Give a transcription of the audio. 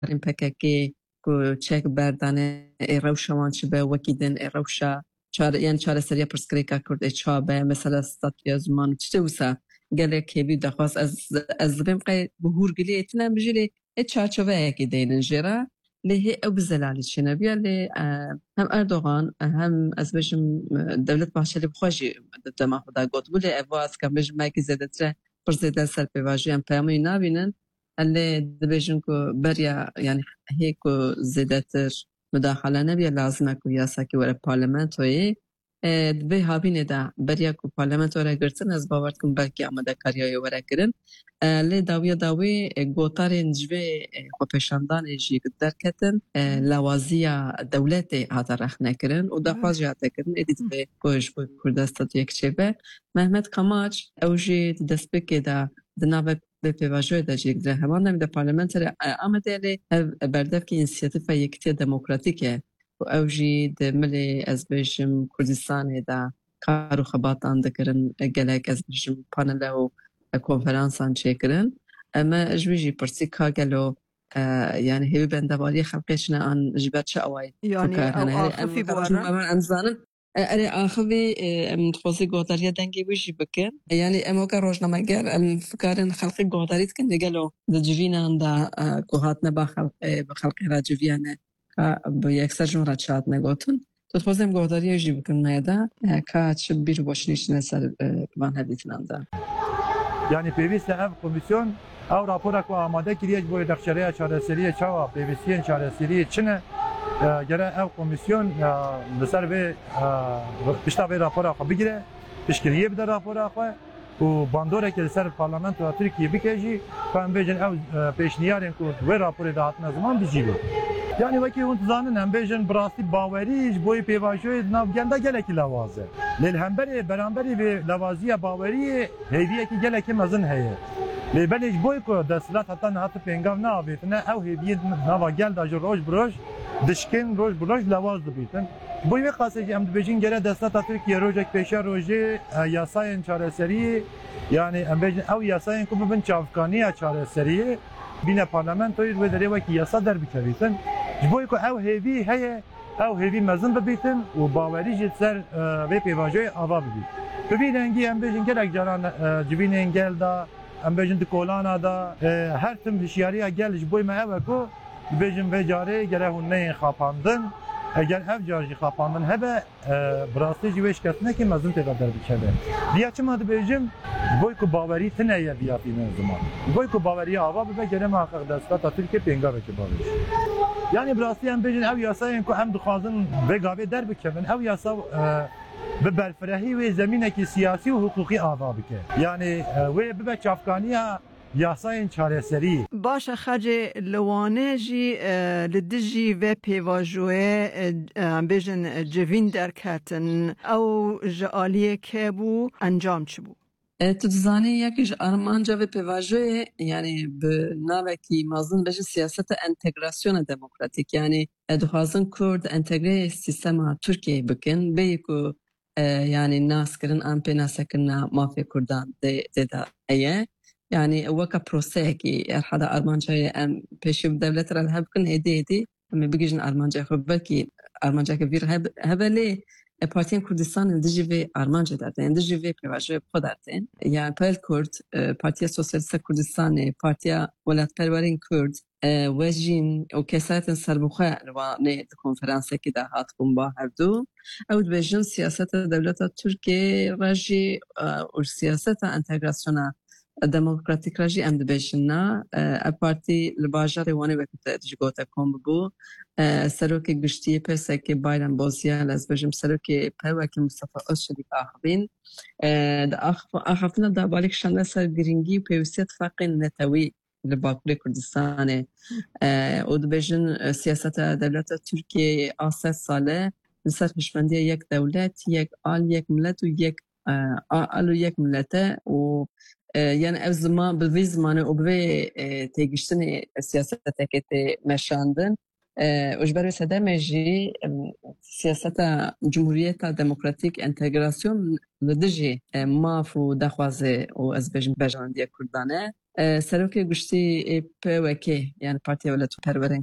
این پککی کو چک بردانه روشمان چه وکی دن روشا چاره سریا پرسکری که کرد چابه مثلا استاتیا زمان چه وسا گله که بی دخواست از بیم قی بهور گلی اتنام بجلی چارچوبه یکی دین جرا له او بزلالی چنه بیا له هم اردوغان هم از بجم دولت باشلی بخوشی دما خدا گفت بوده اواز که بجم ماکی زده تره پرسیدن سر پیواجی هم پیامی نبینن اللي دبيجن كو بريا يعني هيك زيادتر مداخلة نبي لازم كو ياساكي ورا بارلمانتوي دبي هابين دا بريا كو بارلمانتو را گرتن از باورتكم بلكي آمده كارياي ورا گرن اللي داوي گوتار نجوي خو پیشاندان جي قدر كتن لوازيا دولتي هاتا رخ نكرن و دخواز جاتا کرن اديت بي كوش بو كردستات يك چبه محمد قماج اوجي دسبك دا دنابه به پیواژوی داشته که همان نمیده پارلمانتر آمده لی برداشت که اینسیاتیف یکتی دموکراتیکه و اوجی دملی از بیشم کردستان دا کارو خباتان دکرن گلک از بیشم پانل و کنفرانسان چکرن اما اجویجی پرسی که گلو يعني هي بندبالي خلقشنا عن جبت شقوي يعني أو آخفي بورا أنزانم أنا آخذي متفوزي قدرية دنجي وجي بكن يعني أموكا روجنا مجر فكرن خلقي قدرية كن نقولوا دجوينا عند قهاتنا بخلق راجويانا بيكسر جمرة شاد نقولتون تفوزم قدرية وجي بكن نادا كاتش بيرو باشنيش نسر كمان هديتنا عند يعني بيبيس أف كوميسيون او راپورا کو آماده کریج بو دخشریه چارەسەریه چاوا پیوستین چارەسەریه چنه گره او کمیسیون لسر به پشتا به راپورا خو بگیره تشکیلیه بده راپورا خو و باندوره که لسر پارلمانت و ترکیه بکشی فهم بیجن او پیشنیارین کو و راپور دهات نظام بجیبه yani وکی اون زانن هم بیجن براستی باوریج بوی پیواشوی ناو گنده گلکی لوازه لیل همبری برانبری به لوازیه باوری هیویه که گلکی مزن هیه لیبلیش بوی کو دستلات حتی نه حتی پنگاو نه آبیت نه او هیویه ناو گل داج روش بروش دشکن روش بروش لواز دبیتن بوی وقتی که ام بیجن گره دستلات ترکیه روزک پیش روزی یاساین چارەسەری yani ام بیجن او یاساین کو ببین چافکانی چارەسەری بین پارلمانتوی و دری وکی یاسا در بکویتن جبوی کو او هیوی هه او هیوی مزن ببیتن و باوری جد سر و پیواجوی آوا ببیت ببیننگی ام بیجن گلک جاران جبین انگل دا ام بیجن دکولانا دا هر تم هشیاری اگل جبوی ما او کو بیجن و جاره گره هنه خاپاندن اگر اف جارجی خاپاندن هبه براستی جویش کسنه که مزن تیغا در بکده بیا چه ماده بیجن بوی کو باوری تنه یا بیاتی من زمان بوی کو باوری آوا ببه گره محقق دستا تا ترکیه پینگا بکه باوریش yani براستی هم بیجن او یاسایین که هم دخوازن به گاوه در بکن او یاسا به برفرهی و زمینه که سیاسی و حقوقی آوا بکه yani و ببه چافکانی ها یاساین چارەسەری باشه خرج لوانه جی لدجی و پیواجوه بیجن جوین درکتن او جالیه که بو انجام چه بو تزانی یکیش آرمانجا و پیواژوی یعنی به نوعی مازن بشه سیاست انتگراسیون دموکراتیک یعنی دخوازن کرد انتگره سیستم ترکیه بکن به یکو یعنی ناس کرن آمپی ناس کرن مافیا کردان ده ایه يعني وكا بروسيكي حدا أرمانجا أم بيشوف دولة الهب كن هدي أما بيجين أرمانجا خبركي أرمانجا كبير هبلي بارتيان كردستان دجي في أرمانجا دارتين دجي في بيواجه بخدارتين يعني بال كرد بارتيا سوسياليست كردستان بارتيا ولات پرورين كرد وجين وكسات سربخاء رواني الكونفرنس كده هاتكم با هردو أو بيجين سياسة دولة تركيا راجي وسياسة انتجراسيون دموکراتیک راجی ام دبیشنا پارتی لباجار وانی وقت تجگوتا کم بو سروک گشتی پس که بایرن بازیه لازم سروک پر که مصطفی اشری آخرین آخرین دا بالک شنده سر گرینگی و پیوستیت فقط نتوی لباکل کردستان و دبیشن سیاست دولت ترکیه آسه ساله لسر هشمندی یک دولت یک آل یک ملت و یک آل و یک ملته و yani ev zaman bi vî zamanê û bi vê têgiştinê siyaseteke tê meşandin وجبر سدام جي سياسة جمهورية ديمقراطيك انتجراسيون لدجي مافو دخوازي و ازبجن بجان ديا كردانه سروكي گشتي بوكي يعني بارتي ولات پرورن